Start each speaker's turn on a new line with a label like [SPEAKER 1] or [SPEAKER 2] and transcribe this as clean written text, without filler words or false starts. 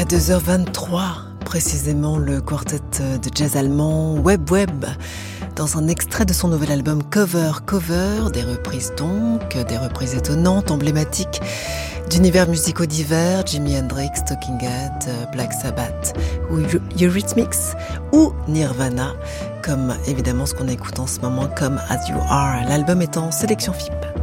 [SPEAKER 1] À 2h23, précisément, le quartet de jazz allemand Web Web, dans un extrait de son nouvel album Cover, des reprises donc, des reprises étonnantes, emblématiques d'univers musicaux divers, Jimi Hendrix, Talking Heads, Black Sabbath, ou Eurythmics, ou Nirvana, comme évidemment ce qu'on écoute en ce moment, comme As You Are. L'album est en sélection FIP.